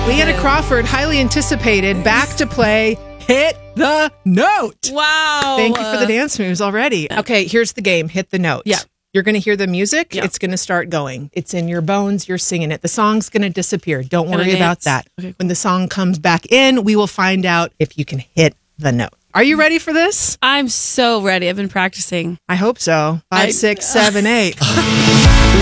Leanna Crawford, highly anticipated, back to play Hit the Note. Wow. Thank you for the dance moves already. Okay, here's the game. Hit the Note. Yeah. You're going to hear the music. Yeah. It's going to start going. It's in your bones. You're singing it. The song's going to disappear. Don't worry about that. Okay. When the song comes back in, we will find out if you can hit the note. Are you ready for this? I'm so ready. I've been practicing. I hope so. 5, 6, 7, 8.